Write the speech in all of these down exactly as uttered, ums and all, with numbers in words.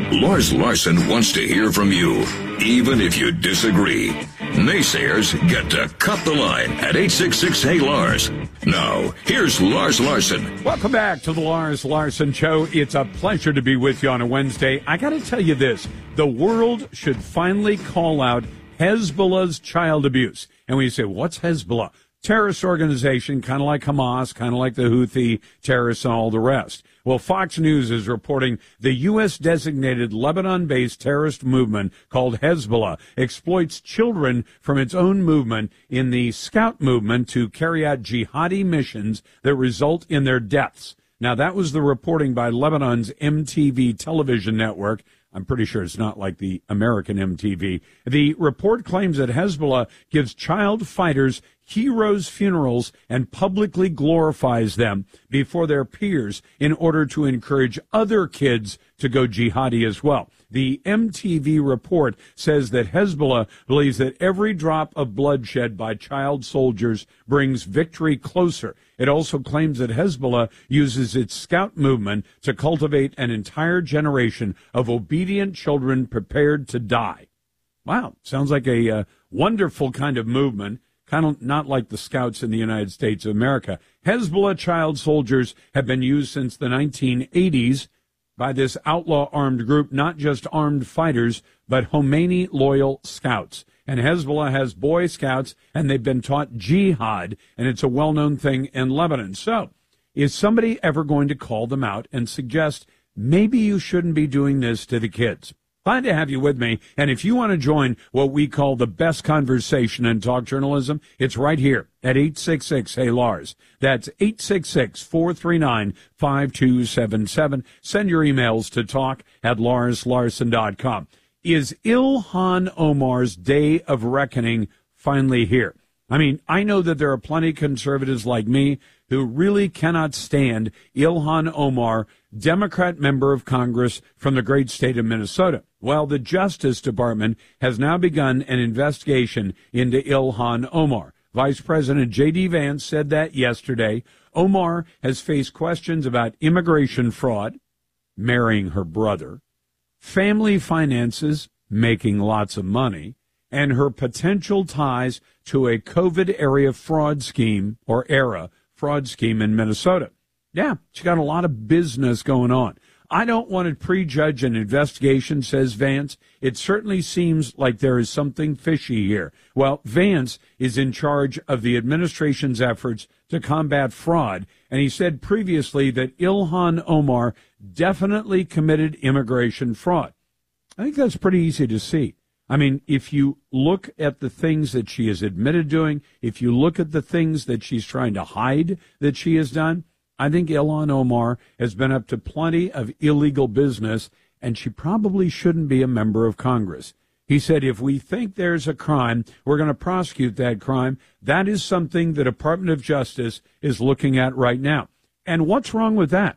Lars Larson wants to hear from you, even if you disagree. Naysayers get to cut the line at eight six six, hey Lars. Now, here's Lars Larson. Welcome back to the Lars Larson Show. It's a pleasure to be with you on a Wednesday. I got to tell you this. The world should finally call out Hezbollah's child abuse. And when you say, what's Hezbollah? Terrorist organization, kind of like Hamas, kind of like the Houthi terrorists and all the rest. Well, Fox News is reporting the U S-designated Lebanon-based terrorist movement called Hezbollah exploits children from its own movement in the Scout movement to carry out jihadi missions that result in their deaths. Now, that was the reporting by Lebanon's M T V television network. I'm pretty sure it's not like the American M T V. The report claims that Hezbollah gives child fighters heroes' funerals and publicly glorifies them before their peers in order to encourage other kids to go jihadi as well. The M T V report says that Hezbollah believes that every drop of bloodshed by child soldiers brings victory closer. It also claims that Hezbollah uses its scout movement to cultivate an entire generation of obedient children prepared to die. Wow, sounds like a uh, wonderful kind of movement. Kind of not like the Scouts in the United States of America. Hezbollah child soldiers have been used since the nineteen eighties by this outlaw armed group, not just armed fighters, but Khomeini-loyal scouts. And Hezbollah has Boy Scouts, and they've been taught jihad, and it's a well-known thing in Lebanon. So, is somebody ever going to call them out and suggest maybe you shouldn't be doing this to the kids? Glad to have you with me. And if you want to join what we call the best conversation in talk journalism, it's right here at eight six six, hey Lars. That's eight six six, four three nine, five two seven seven. Send your emails to talk at lars larson dot com. Is Ilhan Omar's day of reckoning finally here? I mean, I know that there are plenty of conservatives like me who really cannot stand Ilhan Omar, Democrat member of Congress from the great state of Minnesota. Well, the Justice Department has now begun an investigation into Ilhan Omar. Vice President J D. Vance said that yesterday. Omar has faced questions about immigration fraud, marrying her brother, family finances, making lots of money, and her potential ties to a COVID-era fraud scheme or era fraud scheme in Minnesota. Yeah, she got a lot of business going on. I don't want to prejudge an investigation, says Vance. It certainly seems like there is something fishy here. Well, Vance is in charge of the administration's efforts to combat fraud, and he said previously that Ilhan Omar definitely committed immigration fraud. I think that's pretty easy to see. I mean, if you look at the things that she has admitted doing, if you look at the things that she's trying to hide that she has done, I think Ilhan Omar has been up to plenty of illegal business, and she probably shouldn't be a member of Congress. He said, if we think there's a crime, we're going to prosecute that crime. That is something the Department of Justice is looking at right now. And what's wrong with that?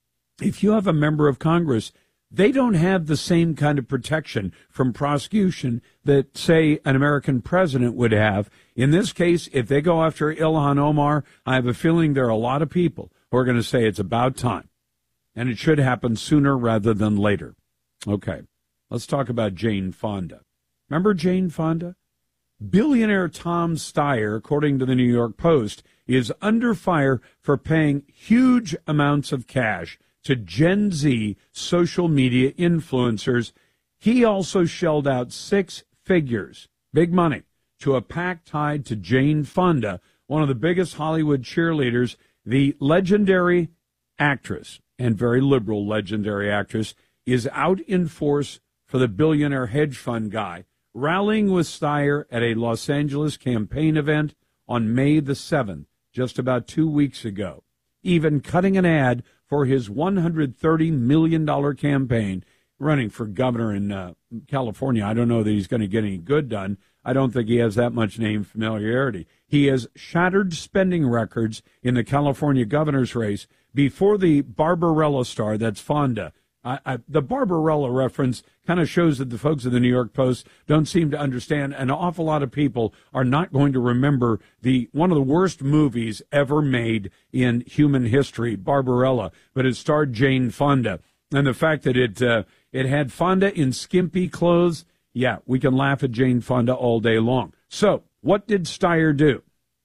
If you have a member of Congress, they don't have the same kind of protection from prosecution that, say, an American president would have. In this case, if they go after Ilhan Omar, I have a feeling there are a lot of people who are going to say it's about time. And it should happen sooner rather than later. Okay, let's talk about Jane Fonda. Remember Jane Fonda? Billionaire Tom Steyer, according to the New York Post, is under fire for paying huge amounts of cash to Gen Z social media influencers. He also shelled out six figures, big money, to a PAC tied to Jane Fonda, one of the biggest Hollywood cheerleaders. The legendary actress, and very liberal legendary actress, is out in force for the billionaire hedge fund guy, rallying with Steyer at a Los Angeles campaign event on May the seventh, just about two weeks ago, even cutting an ad for his one hundred thirty million dollars campaign running for governor in uh, California. I don't know that he's going to get any good done. I don't think he has that much name familiarity. He has shattered spending records in the California governor's race before the Barbarella star, that's Fonda. I, I, the Barbarella reference kind of shows that the folks at the New York Post don't seem to understand. An awful lot of people are not going to remember the one of the worst movies ever made in human history, Barbarella, but it starred Jane Fonda. And the fact that it uh, it had Fonda in skimpy clothes, yeah, we can laugh at Jane Fonda all day long. So what did Steyer do?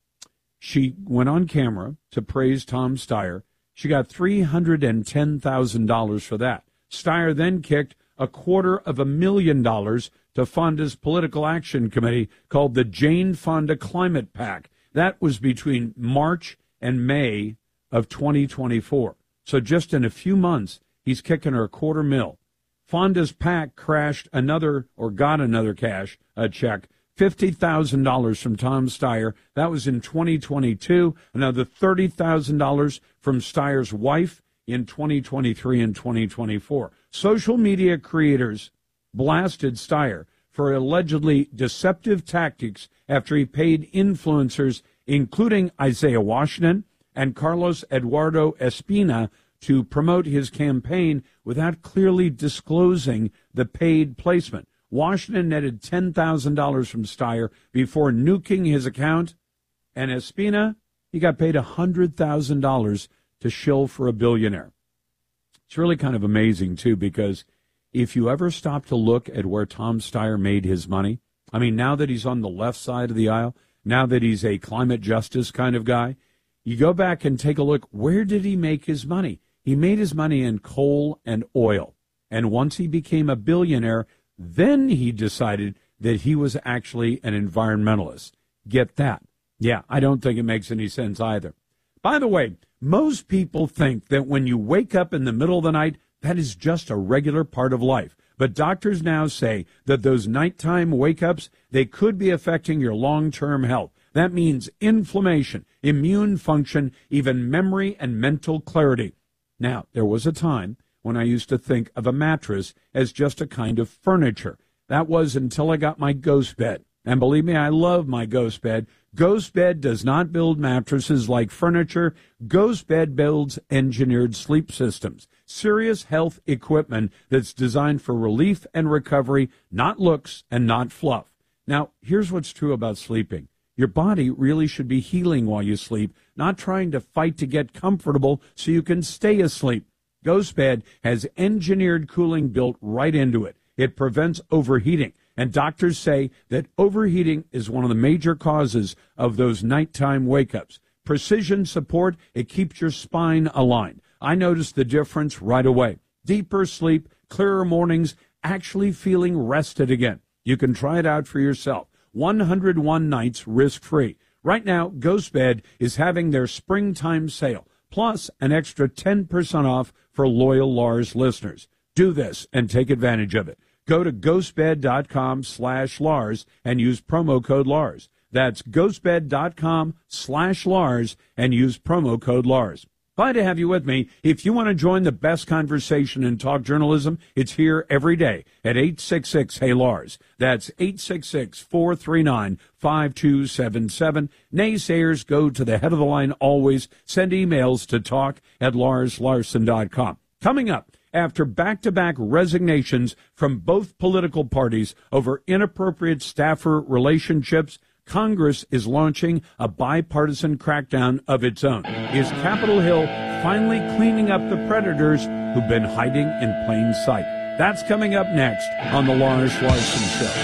She went on camera to praise Tom Steyer. She got three hundred ten thousand dollars for that. Steyer then kicked a quarter of a million dollars to Fonda's political action committee called the Jane Fonda Climate PAC. That was between March and May of twenty twenty-four. So just in a few months, he's kicking her a quarter mil. Fonda's PAC crashed another, or got another cash, a check, fifty thousand dollars from Tom Steyer. That was in twenty twenty-two. Another thirty thousand dollars from Steyer's wife in twenty twenty-three and twenty twenty-four. Social media creators blasted Steyer for allegedly deceptive tactics after he paid influencers, including Isaiah Washington and Carlos Eduardo Espina, to promote his campaign without clearly disclosing the paid placement. Washington netted ten thousand dollars from Steyer before nuking his account, and Espina, he got paid one hundred thousand dollars to shill for a billionaire. It's really kind of amazing, too, because if you ever stop to look at where Tom Steyer made his money, I mean, now that he's on the left side of the aisle, now that he's a climate justice kind of guy, you go back and take a look, where did he make his money? He made his money in coal and oil. And once he became a billionaire, then he decided that he was actually an environmentalist. Get that? Yeah, I don't think it makes any sense either. By the way, most people think that when you wake up in the middle of the night, that is just a regular part of life. But doctors now say that those nighttime wake-ups, they could be affecting your long-term health. That means inflammation, immune function, even memory and mental clarity. Now, there was a time when I used to think of a mattress as just a kind of furniture. That was until I got my ghost bed. And believe me, I love my ghost bed. Ghost Bed does not build mattresses like furniture. Ghost Bed builds engineered sleep systems. Serious health equipment that's designed for relief and recovery, not looks and not fluff. Now, here's what's true about sleeping. Your body really should be healing while you sleep, not trying to fight to get comfortable so you can stay asleep. Ghost Bed has engineered cooling built right into it. It prevents overheating. And doctors say that overheating is one of the major causes of those nighttime wake-ups. Precision support, it keeps your spine aligned. I noticed the difference right away. Deeper sleep, clearer mornings, actually feeling rested again. You can try it out for yourself. one hundred one nights risk-free. Right now, Ghost Bed is having their springtime sale, plus an extra ten percent off for loyal Lars listeners. Do this and take advantage of it. Go to ghostbed.com slash Lars and use promo code Lars. That's ghostbed.com slash Lars and use promo code Lars. Glad to have you with me. If you want to join the best conversation in talk journalism, it's here every day at eight six six, hey Lars. That's eight six six, four three nine, five two seven seven. Naysayers, go to the head of the line always. Send emails to talk at lars larson dot com. Coming up, after back-to-back resignations from both political parties over inappropriate staffer relationships, Congress is launching a bipartisan crackdown of its own. Is Capitol Hill finally cleaning up the predators who've been hiding in plain sight? That's coming up next on The Lars Larson Show.